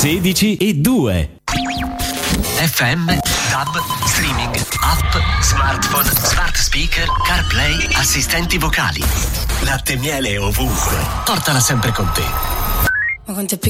16 e 2. FM, DAB, streaming, app, smartphone, smart speaker, CarPlay, assistenti vocali. Latte e miele ovunque. Portala sempre con te. Ma quanto è